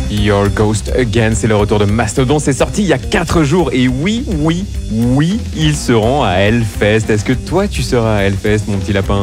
Your Ghost Again, c'est le retour de Mastodon. C'est sorti il y a 4 jours. Et oui, ils seront à Hellfest. Est-ce que toi, tu seras à Hellfest, mon petit lapin ?